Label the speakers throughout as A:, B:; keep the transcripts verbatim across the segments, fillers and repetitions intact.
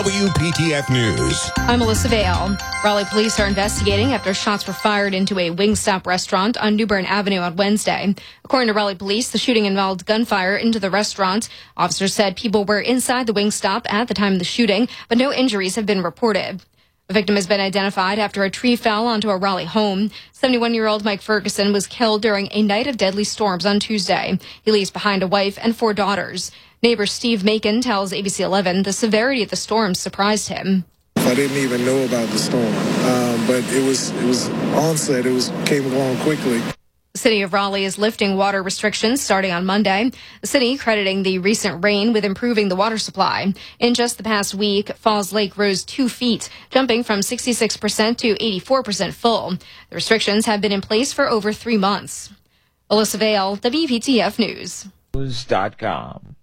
A: W P T F News.
B: I'm Melissa Vale. Raleigh police are investigating after shots were fired into a Wingstop restaurant on New Bern Avenue on Wednesday. According to Raleigh police, the shooting involved gunfire into the restaurant. Officers said people were inside the Wingstop at the time of the shooting, but no injuries have been reported. The victim has been identified after a tree fell onto a Raleigh home. seventy-one-year-old Mike Ferguson was killed during a night of deadly storms on Tuesday. He leaves behind a wife and four daughters. Neighbor Steve Macon tells A B C eleven the severity of the storm surprised him.
C: I didn't even know about the storm, um, but it was it was onset. It was came along quickly.
B: The city of Raleigh is lifting water restrictions starting on Monday. The city crediting the recent rain with improving the water supply. In just the past week, Falls Lake rose two feet, jumping from sixty-six percent to eighty-four percent full. The restrictions have been in place for over three months. Alyssa Vale, W P T F News.
D: News dot com.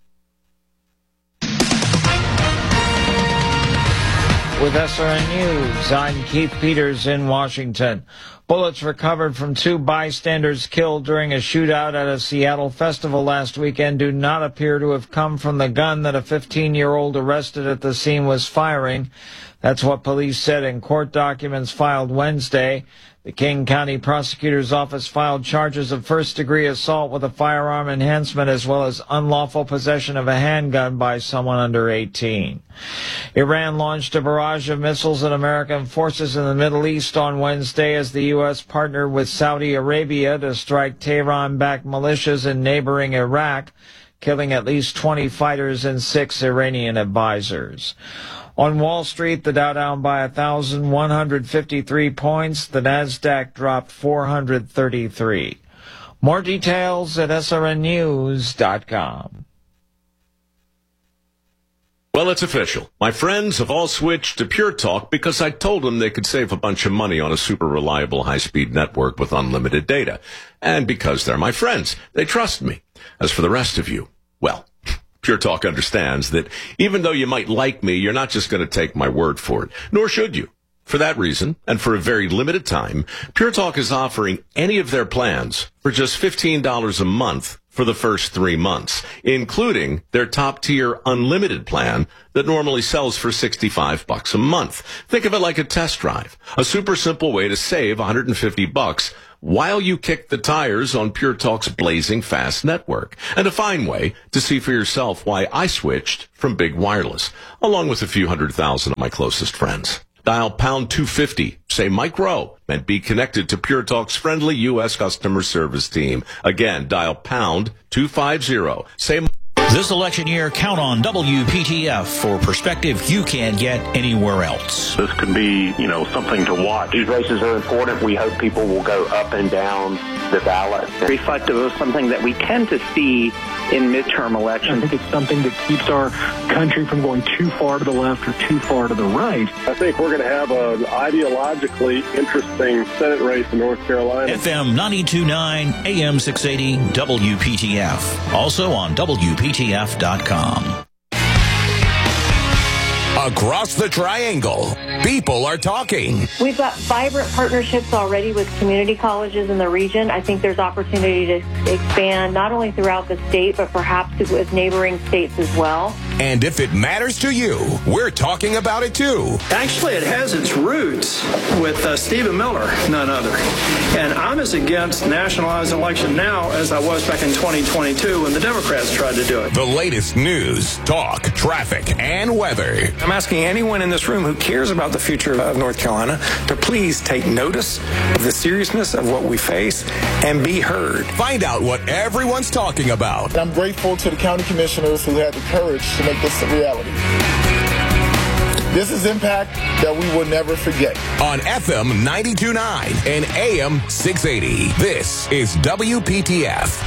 D: With S R N News, I'm Keith Peters in Washington. Bullets recovered from two bystanders killed during a shootout at a Seattle festival last weekend do not appear to have come from the gun that a fifteen-year-old arrested at the scene was firing. That's what police said in court documents filed Wednesday. The King County Prosecutor's Office filed charges of first-degree assault with a firearm enhancement as well as unlawful possession of a handgun by someone under eighteen. Iran launched a barrage of missiles at American forces in the Middle East on Wednesday as the U S partnered with Saudi Arabia to strike Tehran-backed militias in neighboring Iraq, killing at least twenty fighters and six Iranian advisors. On Wall Street, the Dow down by one thousand one hundred fifty-three points. The Nasdaq dropped four hundred thirty-three. More details at S R N News dot com.
E: Well, it's official. My friends have all switched to Pure Talk because I told them they could save a bunch of money on a super reliable high-speed network with unlimited data. And because they're my friends, they trust me. As for the rest of you, well, Pure Talk understands that even though you might like me, you're not just going to take my word for it, nor should you. For that reason, and for a very limited time, Pure Talk is offering any of their plans for just fifteen dollars a month for the first three months, including their top-tier unlimited plan that normally sells for sixty-five bucks a month. Think of it like a test drive, a super simple way to save one hundred fifty bucks while you kick the tires on Pure Talk's blazing fast network, and a fine way to see for yourself why I switched from big wireless, along with a few hundred thousand of my closest friends. Dial pound two fifty, say Mike Rowe, and be connected to Pure Talk's friendly U S customer service team. Again, dial pound two fifty, say
F: This election year, count on W P T F for perspective you can't get anywhere else.
G: This could be, you know, something to watch. These races are important. We hope people will go up and down the ballot.
H: Reflective of something that we tend to see in midterm elections.
I: I think it's something that keeps our country from going too far to the left or too far to the right.
J: I think we're going to have an ideologically interesting Senate race in North Carolina.
F: F M ninety-two point nine, A M six eighty, W P T F. Also on W P T F dot com.
A: Across the triangle, people are talking.
K: We've got vibrant partnerships already with community colleges in the region. I think there's opportunity to expand not only throughout the state, but perhaps with neighboring states as well.
A: And if it matters to you, we're talking about it too.
L: Actually, it has its roots with uh, Stephen Miller, none other. And I'm as against nationalized election now as I was back in twenty twenty-two when the Democrats tried to do it.
A: The latest news, talk, traffic, and weather.
L: I'm asking anyone in this room who cares about the future of North Carolina to please take notice of the seriousness of what we face and be heard.
A: Find out what everyone's talking about.
C: I'm grateful to the county commissioners who had the courage to make this a reality. This is impact that we will never forget.
A: On F M ninety-two point nine and A M six eighty, this is W P T F.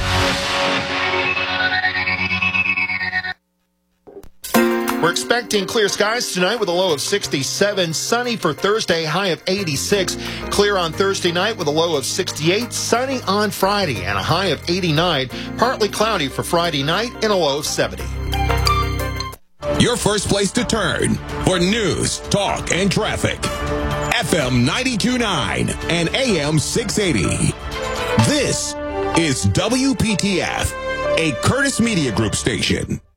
M: We're expecting clear skies tonight with a low of sixty-seven. Sunny for Thursday, high of eighty-six. Clear on Thursday night with a low of sixty-eight. Sunny on Friday and a high of eighty-nine. Partly cloudy for Friday night and a low of seventy.
A: Your first place to turn for news, talk, and traffic. F M ninety-two point nine and A M six eighty. This is W P T F, a Curtis Media Group station.